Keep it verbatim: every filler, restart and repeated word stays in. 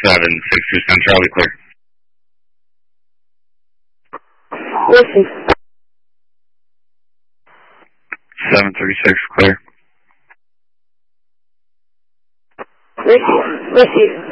seven six two seven Charlie, clear. Listen. seven three six, clear. Receive. Receive.